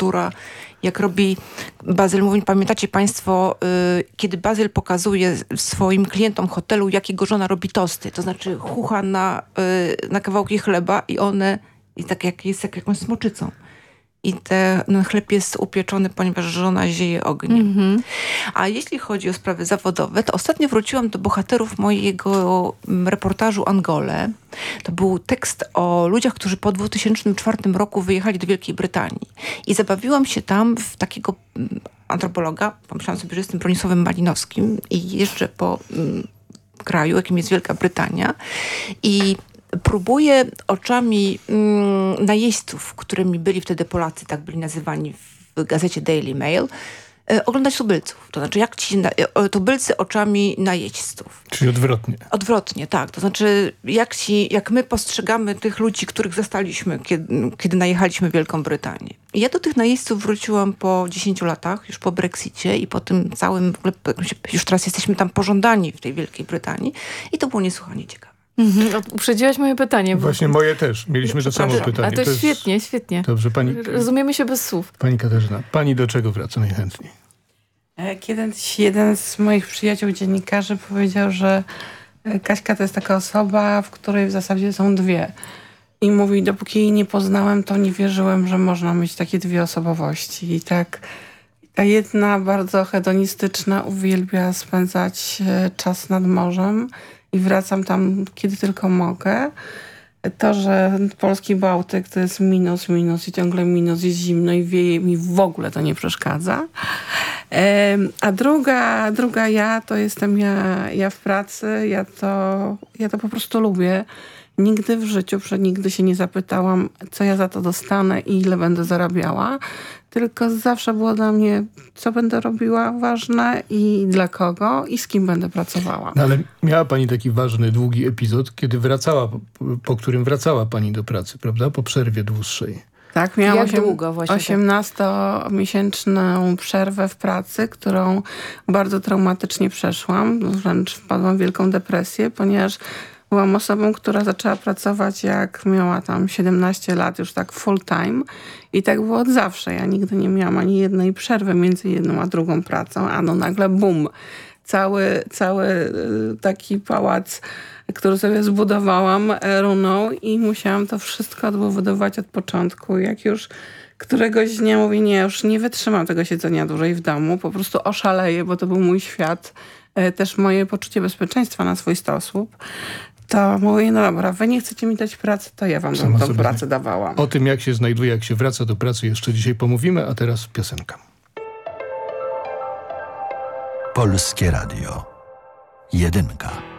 bzdura. Jak robi Bazyl, mówi, pamiętacie państwo, kiedy Bazyl pokazuje swoim klientom hotelu, jak jego żona robi tosty. To znaczy chucha na kawałki chleba i one, i tak jak jest jak jakąś smoczycą. I ten chleb jest upieczony, ponieważ żona zieje ogniem. A jeśli chodzi o sprawy zawodowe, to ostatnio wróciłam do bohaterów mojego reportażu Angole. To był tekst o ludziach, którzy po 2004 roku wyjechali do Wielkiej Brytanii. I zabawiłam się tam w takiego antropologa. Pomyślałam sobie, że jestem Bronisławem Malinowskim i jeżdżę po kraju, jakim jest Wielka Brytania. I próbuję oczami najeźdźców, którymi byli wtedy Polacy, tak byli nazywani w gazecie Daily Mail, oglądać tubylców. To znaczy, jak ci tubylcy oczami najeźdźców. Czyli odwrotnie. Odwrotnie, tak. To znaczy, jak my postrzegamy tych ludzi, których zastaliśmy, kiedy najechaliśmy w Wielką Brytanię. I ja do tych najeźdźców wróciłam po 10 latach, już po Brexicie i po tym całym, w ogóle, już teraz jesteśmy tam pożądani w tej Wielkiej Brytanii. I to było niesłychanie ciekawe. Uprzedziłaś moje pytanie. Właśnie moje też. Mieliśmy to samo pytanie. A to jest świetnie, świetnie. Dobrze, pani... Rozumiemy się bez słów. Pani Katarzyna, pani do czego wraca najchętniej? Kiedyś jeden z moich przyjaciół dziennikarzy powiedział, że Kaśka to jest taka osoba, w której w zasadzie są dwie. I mówi, dopóki jej nie poznałem, to nie wierzyłem, że można mieć takie dwie osobowości. I tak ta jedna bardzo hedonistyczna uwielbia spędzać czas nad morzem i wracam tam, kiedy tylko mogę. To, że polski Bałtyk to jest minus i ciągle minus, jest zimno i wieje, mi w ogóle to nie przeszkadza. A druga ja to jestem ja w pracy, ja to po prostu lubię. Nigdy w życiu, nigdy się nie zapytałam, co ja za to dostanę i ile będę zarabiała. Tylko zawsze było dla mnie, co będę robiła ważne i dla kogo i z kim będę pracowała. No ale miała pani taki ważny, długi epizod, kiedy wracała, po którym wracała pani do pracy, prawda? Po przerwie dłuższej. Tak, miałam długo właśnie 18-miesięczną przerwę w pracy, którą bardzo traumatycznie przeszłam. Wręcz wpadłam w wielką depresję, ponieważ byłam osobą, która zaczęła pracować jak miała tam 17 lat, już tak full time. I tak było od zawsze. Ja nigdy nie miałam ani jednej przerwy między jedną a drugą pracą. A no nagle bum. Cały taki pałac, który sobie zbudowałam, runął i musiałam to wszystko odbudować od początku. Jak już któregoś dnia mówię, nie, już nie wytrzymam tego siedzenia dłużej w domu. Po prostu oszaleję, bo to był mój świat. Też moje poczucie bezpieczeństwa na swój sposób. To mówię, no dobra, wy nie chcecie mi dać pracy, to ja wam tą pracę dawałam. O tym, jak się znajduje, jak się wraca do pracy, jeszcze dzisiaj pomówimy, a teraz piosenka. Polskie Radio. 1.